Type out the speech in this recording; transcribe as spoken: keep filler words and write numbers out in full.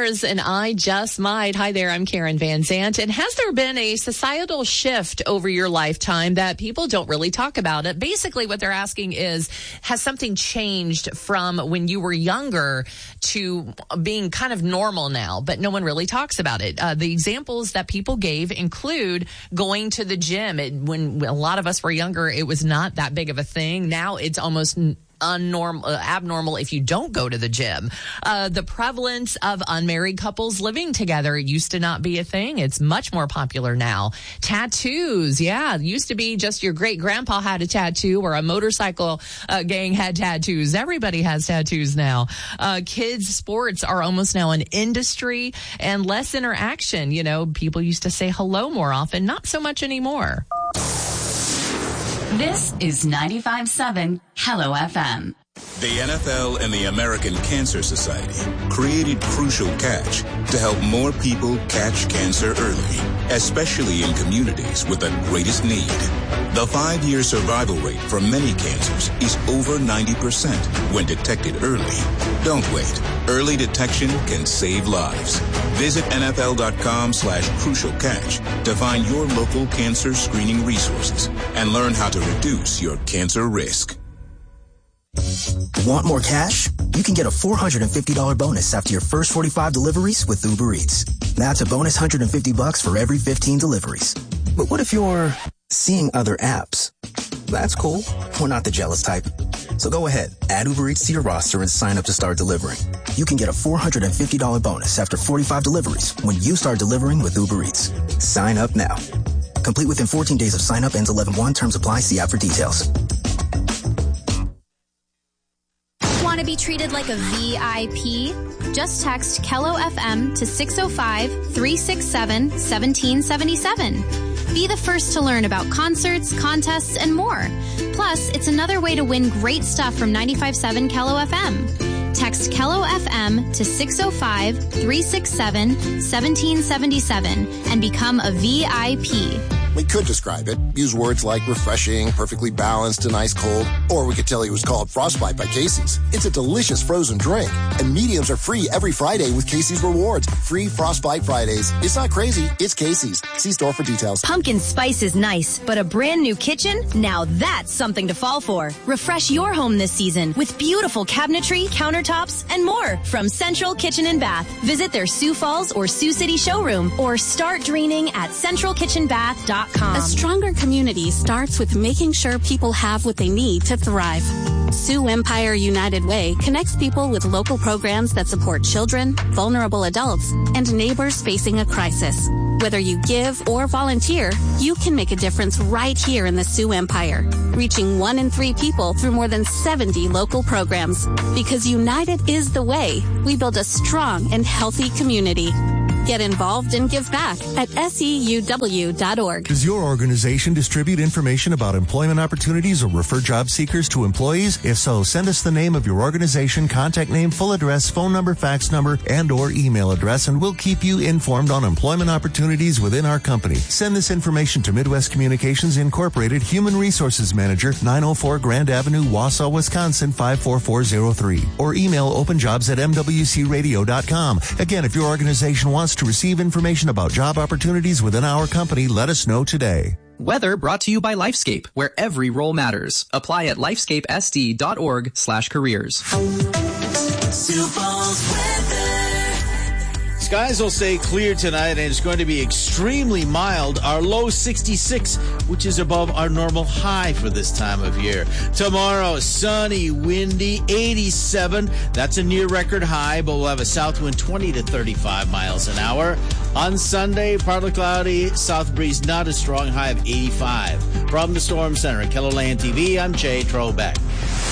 Mars and I Just Might. Hi there, I'm Karen Van Zant. And has there been a societal shift over your lifetime that people don't really talk about? It basically, what they're asking is, has something changed from when you were younger to being kind of normal now, but no one really talks about it? Uh, the examples that people gave include going to the gym. It, when a lot of us were younger, it was not that big of a thing. Now it's almost unnormal, uh, abnormal if you don't go to the gym. Uh, the prevalence of unmarried couples living together used to not be a thing. It's much more popular now. Tattoos, yeah, it used to be just your great grandpa had a tattoo or a motorcycle uh, gang had tattoos. Everybody has tattoos now. Uh, kids' sports are almost now an industry, and less interaction. You know, people used to say hello more often, not so much anymore. This is ninety-five point seven Hello F M. The N F L and the American Cancer Society created Crucial Catch to help more people catch cancer early, especially in communities with the greatest need. The five-year survival rate for many cancers is over ninety percent when detected early. Don't wait. Early detection can save lives. Visit nfl.com slash crucial catch to find your local cancer screening resources and learn how to reduce your cancer risk. Want more cash? You can get a four hundred fifty dollars bonus after your first forty-five deliveries with Uber Eats. That's a bonus one hundred fifty bucks for every fifteen deliveries. But what if you're seeing other apps? That's cool. We're not the jealous type. So go ahead, add Uber Eats to your roster and sign up to start delivering. You can get a four hundred fifty dollars bonus after forty-five deliveries when you start delivering with Uber Eats. Sign up now. Complete within fourteen days of sign up, ends eleven one. Terms apply. See app for details. Want to be treated like a V I P? Just text Kello F M to six oh five, three six seven, one seven seven seven. Be the first to learn about concerts, contests, and more. Plus, it's another way to win great stuff from ninety-five point seven Kello F M. Text Kello F M to six oh five, three six seven, one seven seven seven and become a V I P. We could describe it, use words like refreshing, perfectly balanced, and ice cold, or we could tell you it was called Frostbite by Casey's. It's a delicious frozen drink, and mediums are free every Friday with Casey's Rewards. Free Frostbite Fridays. It's not crazy, it's Casey's. See store for details. Pumpkin spice is nice, but a brand new kitchen? Now that's something to fall for. Refresh your home this season with beautiful cabinetry, countertops, and more from Central Kitchen and Bath. Visit their Sioux Falls or Sioux City showroom or start dreaming at central kitchen bath dot com. A stronger community starts with making sure people have what they need to thrive. Sioux Empire United Way connects people with local programs that support children, vulnerable adults, and neighbors facing a crisis. Whether you give or volunteer, you can make a difference right here in the Sioux Empire, reaching one in three people through more than seventy local programs. Because united is the way we build a strong and healthy community. Get involved and give back at S E U W dot org. Does your organization distribute information about employment opportunities or refer job seekers to employees? If so, send us the name of your organization, contact name, full address, phone number, fax number, and or email address, and we'll keep you informed on employment opportunities within our company. Send this information to Midwest Communications Incorporated, Human Resources Manager, nine oh four Grand Avenue, Wausau, Wisconsin, five four four zero three. Or email openjobs at m w c radio dot com. Again, if your organization wants to receive information about job opportunities within our company, let us know today. Weather brought to you by Lifescape, where every role matters. Apply at lifescape s d dot org slash careers. Sioux Falls weather. Skies will stay clear tonight, and it's going to be extremely mild. Our low sixty-six, which is above our normal high for this time of year. Tomorrow, sunny, windy, eighty-seven. That's a near record high, but we'll have a south wind twenty to thirty-five miles an hour. On Sunday, partly cloudy, south breeze not as strong, high of eighty-five. From the Storm Center at Keller Land T V, I'm Jay Trobeck.